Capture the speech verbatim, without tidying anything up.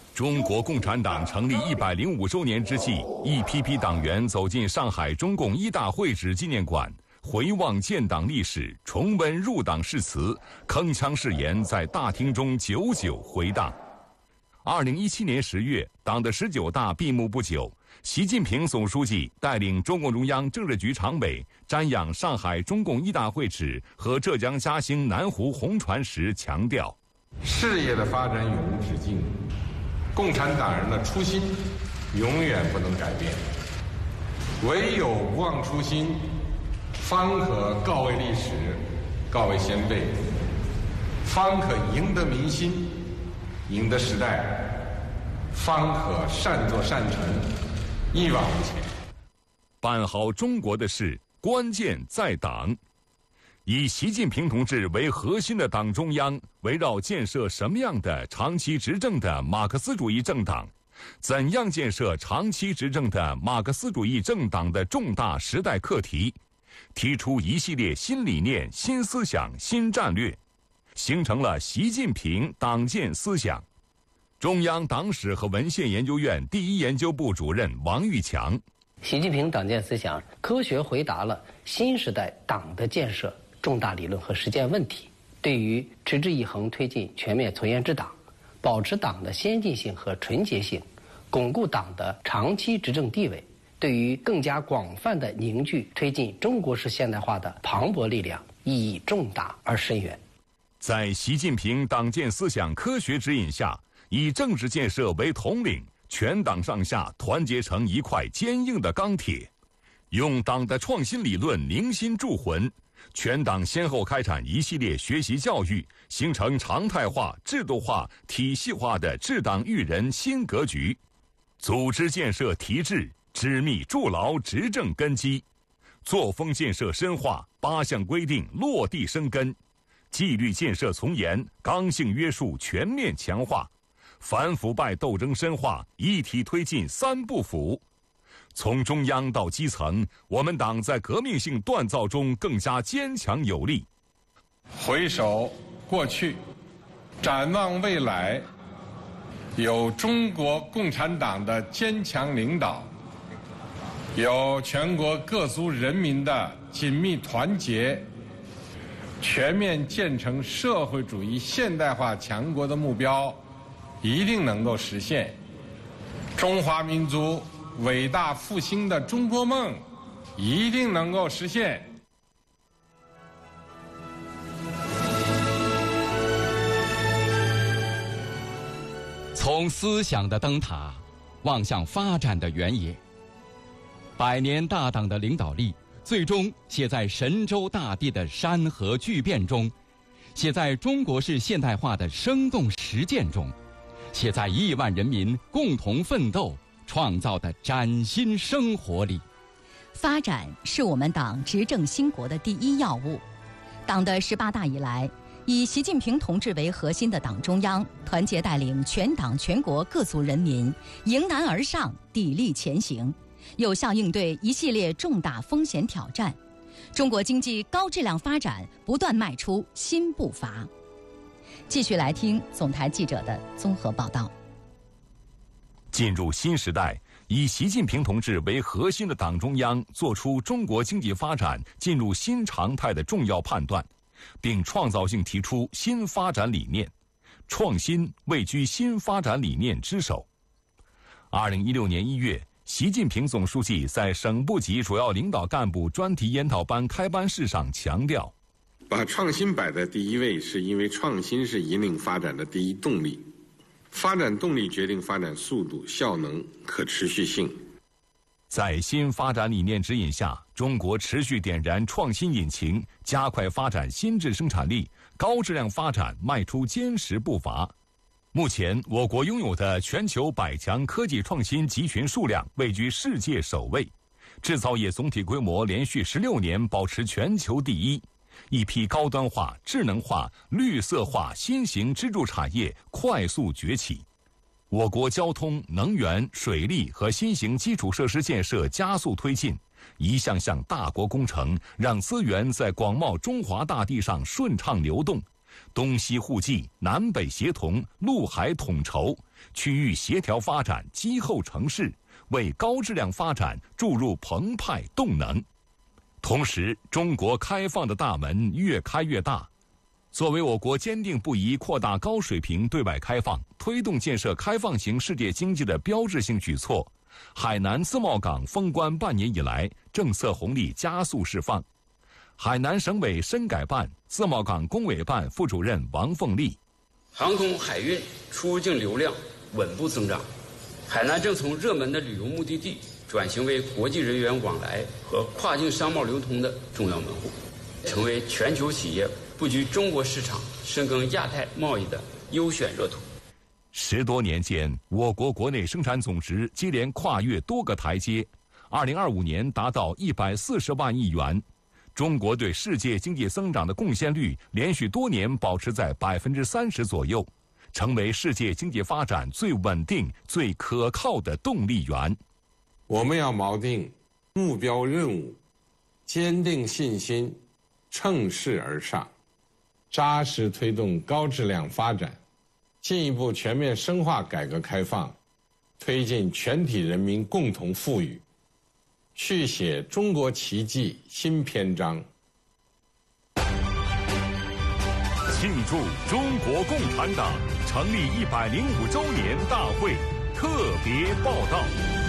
中国共产党成立一百零五周年之际，一批批党员走进上海中共一大会址纪念馆，回望建党历史，重温入党誓词，铿锵誓言在大厅中久久回荡。二零一七年十月，党的十九大闭幕不久，习近平总书记带领中共中央政治局常委瞻仰上海中共一大会址和浙江嘉兴南湖红船时强调： 事业的发展永无止境，共产党人的初心永远不能改变，唯有不忘初心，方可告慰历史，告慰先辈，方可赢得民心，赢得时代，方可善作善成，一往无前。 办好中国的事，关键在党。以习近平同志为核心的党中央，围绕建设什么样的长期执政的马克思主义政党，怎样建设长期执政的马克思主义政党的重大时代课题，提出一系列新理念、新思想、新战略，形成了习近平党建思想。中央党史和文献研究院第一研究部主任王玉强： 习近平党建思想科学回答了新时代党的建设重大理论和实践问题，对于持之以恒推进全面从严治党，保持党的先进性和纯洁性，巩固党的长期执政地位，对于更加广泛的凝聚推进中国式现代化的磅礴力量意义重大而深远。 在习近平党建思想科学指引下，以政治建设为统领，全党上下团结成一块坚硬的钢铁，用党的创新理论凝心铸魂。全党先后开展一系列学习教育，形成常态化、制度化、体系化的治党育人新格局，组织建设提质，织密筑牢执政根基，作风建设深化，八项规定落地生根，纪律建设从严，刚性约束全面强化，反腐败斗争深化，一体推进三不腐。从中央到基层，我们党在革命性锻造中更加坚强有力。 回首过去，展望未来，有中国共产党的坚强领导，有全国各族人民的紧密团结，全面建成社会主义现代化强国的目标一定能够实现。中华民族伟大复兴的中国梦一定能够实现。 从思想的灯塔望向发展的原野，百年大党的领导力最终写在神州大地的山河巨变中，写在中国式现代化的生动实践中，写在亿万人民共同奋斗创造的崭新生活里。 发展是我们党执政兴国的第一要务。党的十八大以来，以习近平同志为核心的党中央团结带领全党全国各族人民迎难而上，砥砺前行，有效应对一系列重大风险挑战，中国经济高质量发展不断迈出新步伐。继续来听总台记者的综合报道。 进入新时代，以习近平同志为核心的党中央作出中国经济发展进入新常态的重要判断，并创造性提出新发展理念，创新位居新发展理念之首。二零一六年一月，习近平总书记在省部级主要领导干部专题研讨班开班式上强调， 把创新摆在第一位，是因为创新是引领发展的第一动力。发展动力决定发展速度、效能、可持续性。 在新发展理念指引下，中国持续点燃创新引擎，加快发展新质生产力，高质量发展迈出坚实步伐。目前，我国拥有的全球百强科技创新集群数量位居世界首位，制造业总体规模连续十六年保持全球第一。一批高端化、智能化、绿色化新型支柱产业快速崛起，我国交通、能源、水利和新型基础设施建设加速推进，一项项大国工程让资源在广袤中华大地上顺畅流动， 东西互济，南北协同，陆海统筹，区域协调发展，积厚成势，为高质量发展注入澎湃动能。同时，中国开放的大门越开越大。作为我国坚定不移扩大高水平对外开放、推动建设开放型世界经济的标志性举措，海南自贸港封关半年以来，政策红利加速释放。海南省委深改办自贸港工委办副主任王凤丽： 航空海运出入境流量稳步增长，海南正从热门的旅游目的地转型为国际人员往来和跨境商贸流通的重要门户，成为全球企业布局中国市场、深耕亚太贸易的优选热土。 十多年间，我国国内生产总值接连跨越多个台阶，二零二五年达到一百四十万亿元。中国对世界经济增长的贡献率连续多年保持在百分之三十左右，成为世界经济发展最稳定、最可靠的动力源。 我们要锚定目标任务，坚定信心，乘势而上，扎实推动高质量发展，进一步全面深化改革开放，推进全体人民共同富裕，续写中国奇迹新篇章。 庆祝中国共产党成立一百零五周年大会特别报道。